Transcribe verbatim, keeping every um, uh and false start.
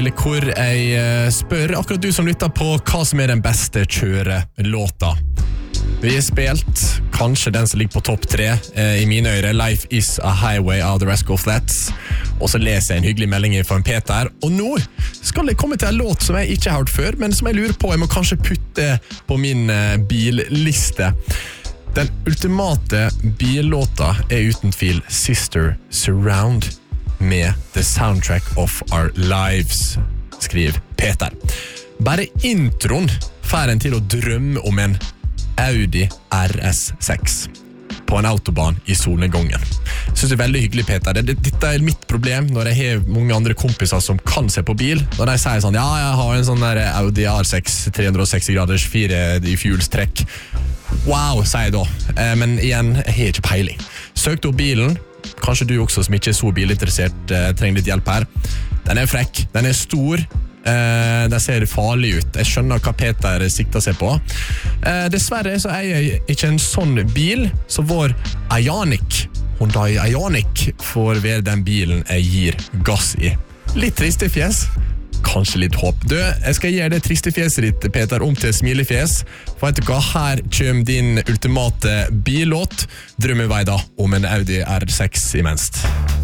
Hvor jeg spør akkurat du som lytter på hva som er den beste kjørelåta. Vi har spilt kanskje den som ligger på topp tre eh, i mine øyre, Life is a Highway av The Rascal Flatts. Og så leser jeg en hyggelig melding fra en Peter. Og nå skal jeg komme til en låt som jeg ikke har hørt før, men som jeg lurer på jeg må kanskje putte på min eh, billiste. Den ultimate billåta er uten tvil Sister Surround med The Soundtrack of Our Lives, skriver Peter. Bare introen får en til å drømme om en Audi R S seks på en autobahn i solnedgangen. Jeg synes det er veldig hyggelig, Peter. Dette er mitt problem når jeg har mange andre kompiser som kan se på bil. Når de sier sånn, ja, jeg har en sånn der Audi R seks tre hundre og seksti graders fire i fjulstrekk. Wow, sier jeg da. Eh, men igjen, jeg har ikke peiling. Søkte opp bilen. Kanskje du også som ikke er så bilinteressert eh, trenger litt hjelp her. Den er frekk, den er stor, eh, den ser farlig ut. Jeg skjønner hva Peter sikter seg på. Eh, dessverre så er jeg ikke en sånn bil, så vår Ioniq, Hyundai Ioniq, får være den bilen jeg gir gass i. Litt triste fjes, kanskje litt håp. Du, jeg skal gjøre det triste fjeset ditt, Peter, om til smilefjes. For vet du hva, her kommer din ultimate billåt. Drømmevei da om en Audi R seks imens.